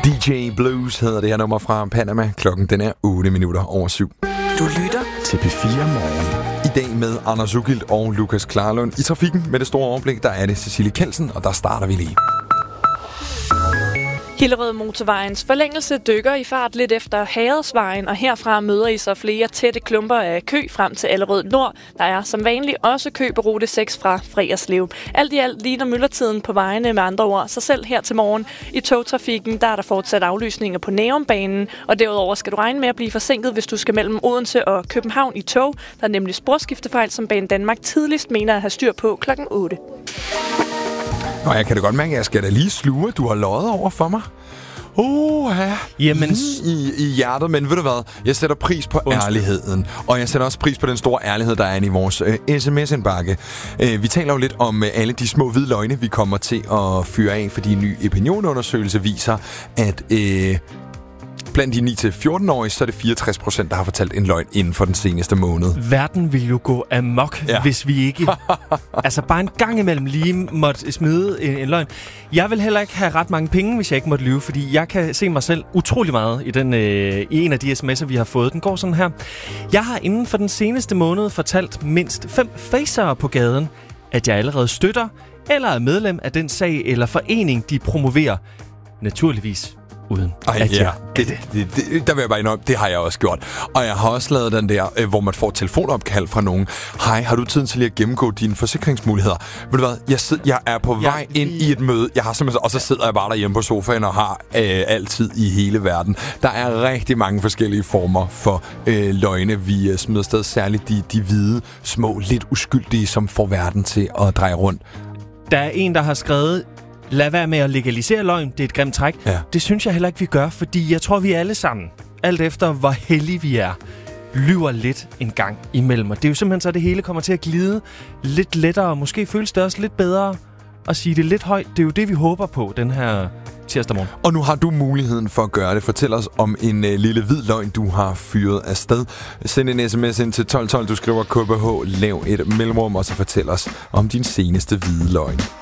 DJ Blues hedder det her nummer fra Panama. Klokken den er 7:08. Du lytter til P4 Morgen. I dag med Anders Ugilt og Lukas Klarlund. I trafikken med det store overblik, der er det Cecilie Kelsen, og der starter vi lige. Hillerød Motorvejens forlængelse dykker i fart lidt efter Hadersvejen, og herfra møder I så flere tætte klumper af kø frem til Allerød Nord. Der er som vanligt også kø på rute 6 fra Freerslev. Alt i alt ligner myldretiden på vejene med andre ord. Så selv her til morgen i togtrafikken, der er der fortsat aflysninger på Nærumbanen, og derudover skal du regne med at blive forsinket, hvis du skal mellem Odense og København i tog. Der er nemlig sporskiftefejl, som Banen Danmark tidligst mener at have styr på klokken 8. Nå, jeg kan da godt mærke, at jeg skal da lige sluge. Du har løjet over for mig. Ja. Jamen, I hjertet, men ved du hvad? Jeg sætter pris på ærligheden, og jeg sætter også pris på den store ærlighed, der er inde i vores sms-indbakke. Vi taler jo lidt om alle de små hvide løgne, vi kommer til at fyre af, fordi en ny opinionundersøgelse viser, at blandt de 9-14-årige, så er det 64%, der har fortalt en løgn inden for den seneste måned. Verden vil jo gå amok, hvis vi ikke altså bare en gang imellem lige måtte smide en løgn. Jeg vil heller ikke have ret mange penge, hvis jeg ikke måtte lyve, fordi jeg kan se mig selv utrolig meget i en af de sms'er, vi har fået. Den går sådan her. Jeg har inden for den seneste måned fortalt mindst 5 facere på gaden, at jeg allerede støtter eller er medlem af den sag eller forening, de promoverer. Naturligvis uden. Der vil jeg bare indrømme, det har jeg også gjort. Og jeg har også lavet den der, hvor man får telefonopkald fra nogen. Hej, har du tid til lige at gennemgå dine forsikringsmuligheder? Ved du hvad, jeg er på vej ind i et møde. Jeg har simpelthen, og så sidder jeg bare derhjemme på sofaen og har altid i hele verden. Der er rigtig mange forskellige former for løgne. Vi smider stadig særligt de hvide, små, lidt uskyldige, som får verden til at dreje rundt. Der er en, der har skrevet: lad være med at legalisere løgn, det er et grimt træk. Ja. Det synes jeg heller ikke, vi gør, fordi jeg tror, vi alle sammen, alt efter hvor heldige vi er, lyver lidt en gang imellem. Og det er jo simpelthen så, det hele kommer til at glide lidt lettere, og måske føles det også lidt bedre at sige det lidt højt. Det er jo det, vi håber på den her tirsdag morgen. Og nu har du muligheden for at gøre det. Fortæl os om en lille hvid løgn, du har fyret afsted. Send en sms ind til 1212, du skriver KBH, lav et mellemrum, og så fortæl os om din seneste hvide løgn.